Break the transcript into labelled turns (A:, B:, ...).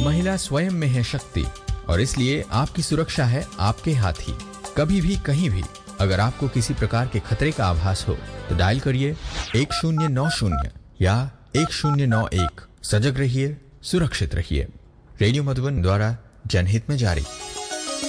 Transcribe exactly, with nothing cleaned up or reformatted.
A: महिला स्वयं में है शक्ति और इसलिए आपकी सुरक्षा है आपके हाथ ही। कभी भी कहीं भी अगर आपको किसी प्रकार के खतरे का आभास हो तो डायल करिए एक शून्य नौ शून्य या एक शून्य नौ एक। सजग रहिए, सुरक्षित रहिए। रेडियो मधुबन द्वारा जनहित में जारी।